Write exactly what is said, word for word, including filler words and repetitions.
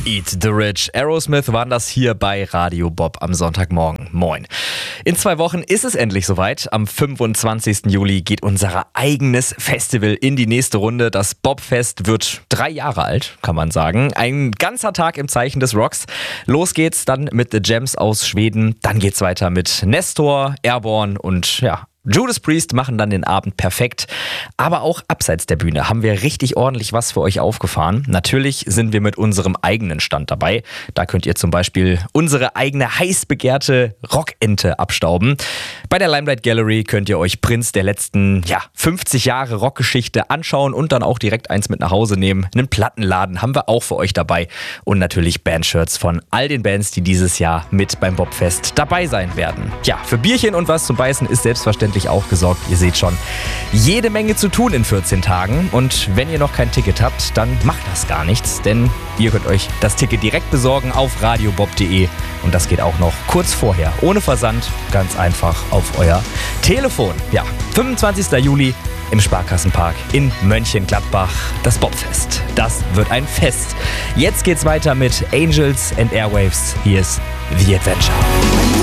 Eat the Rich. Aerosmith waren das hier bei Radio Bob am Sonntagmorgen. Moin. In zwei Wochen ist es endlich soweit. Am fünfundzwanzigsten Juli geht unser eigenes Festival in die nächste Runde. Das Bobfest wird drei Jahre alt, kann man sagen. Ein ganzer Tag im Zeichen des Rocks. Los geht's dann mit The Gems aus Schweden. Dann geht's weiter mit Nestor, Airborne und ja, Judas Priest machen dann den Abend perfekt. Aber auch abseits der Bühne haben wir richtig ordentlich was für euch aufgefahren. Natürlich sind wir mit unserem eigenen Stand dabei. Da könnt ihr zum Beispiel unsere eigene heiß begehrte Rockente abstauben. Bei der Limelight Gallery könnt ihr euch Prinz der letzten ja, fünfzig Jahre Rockgeschichte anschauen und dann auch direkt eins mit nach Hause nehmen. Einen Plattenladen haben wir auch für euch dabei. Und natürlich Bandshirts von all den Bands, die dieses Jahr mit beim Bobfest dabei sein werden. Ja, für Bierchen und was zum Beißen ist selbstverständlich auch gesorgt. Ihr seht schon, jede Menge zu tun in vierzehn Tagen. Und wenn ihr noch kein Ticket habt, dann macht das gar nichts, denn ihr könnt euch das Ticket direkt besorgen auf radiobob punkt de und das geht auch noch kurz vorher, ohne Versand, ganz einfach auf euer Telefon. Ja, fünfundzwanzigsten Juli im Sparkassenpark in Mönchengladbach, das Bobfest. Das wird ein Fest. Jetzt geht's weiter mit Angels and Airwaves. Hier ist The Adventure.